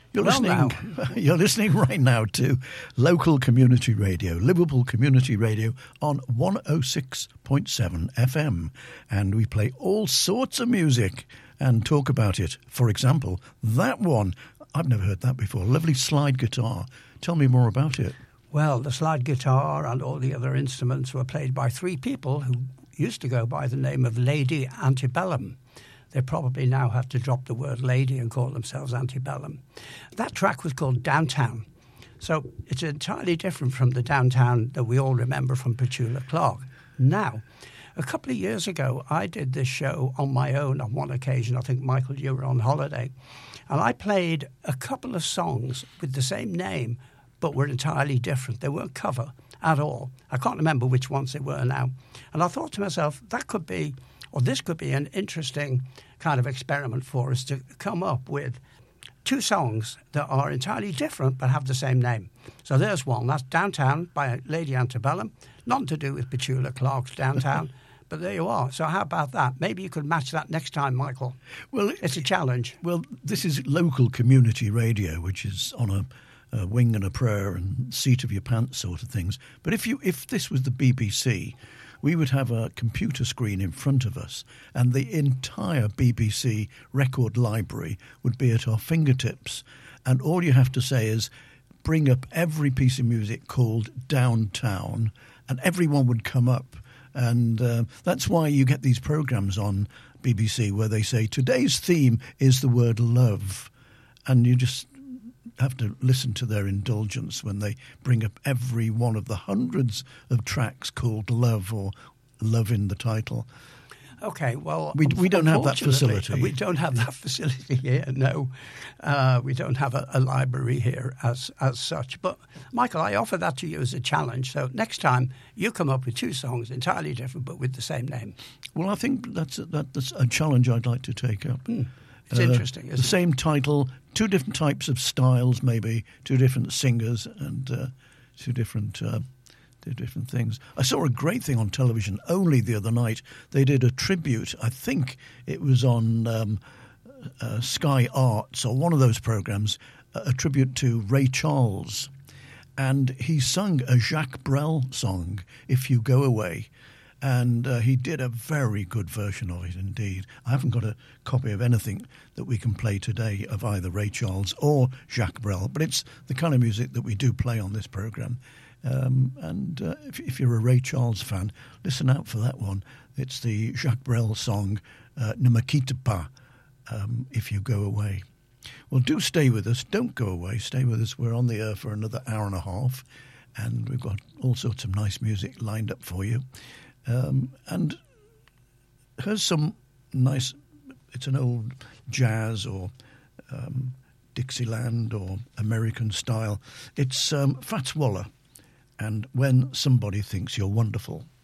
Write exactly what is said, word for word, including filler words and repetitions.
You're well, listening. You're listening right now to local community radio, Liverpool Community Radio, on one oh six point seven F M, and we play all sorts of music and talk about it. For example, that one, I've never heard that before. Lovely slide guitar. Tell me more about it. Well, the slide guitar and all the other instruments were played by three people who used to go by the name of Lady Antebellum. They probably now have to drop the word lady and call themselves Antebellum. That track was called Downtown. So it's entirely different from the Downtown that we all remember from Petula Clark. Now, a couple of years ago, I did this show on my own on one occasion. I think, Michael, you were on holiday. And I played a couple of songs with the same name, but were entirely different. They weren't cover at all. I can't remember which ones they were now. And I thought to myself, that could be... or this could be an interesting kind of experiment for us to come up with two songs that are entirely different but have the same name. So there's one. That's Downtown by Lady Antebellum. Nothing to do with Petula Clark's Downtown, but there you are. So how about that? Maybe you could match that next time, Michael. Well, it's a challenge. Well, this is local community radio, which is on a, a wing and a prayer and seat of your pants sort of things. But if you if this was the B B C, we would have a computer screen in front of us and the entire B B C record library would be at our fingertips. And all you have to say is bring up every piece of music called Downtown and everyone would come up. And uh, that's why you get these programmes on B B C where they say today's theme is the word love. And you just have to listen to their indulgence when they bring up every one of the hundreds of tracks called Love or Love in the title. Okay, well, we we don't have that facility. We don't have that facility here. No, uh, we don't have a, a library here as as such. But Michael, I offer that to you as a challenge. So next time you come up with two songs entirely different but with the same name. Well, I think that's a, that, that's a challenge I'd like to take up. Mm. It's uh, interesting, isn't the it? Same title, two different types of styles, maybe two different singers and uh, two different. Uh, different things. I saw a great thing on television only the other night. They did a tribute. I think it was on um, uh, Sky Arts or one of those programs, a tribute to Ray Charles. And he sung a Jacques Brel song, If You Go Away. And uh, he did a very good version of it indeed. I haven't got a copy of anything that we can play today of either Ray Charles or Jacques Brel, but it's the kind of music that we do play on this programme. Um, and uh, if, if you're a Ray Charles fan, listen out for that one. It's the Jacques Brel song, uh, Ne me quitte pas, um, If You Go Away. Well, do stay with us. Don't go away. Stay with us. We're on the air for another hour and a half, and we've got all sorts of nice music lined up for you. Um, and here's some nice, it's an old jazz or um, Dixieland or American style. It's um, Fats Waller. And When Somebody Thinks You're Wonderful.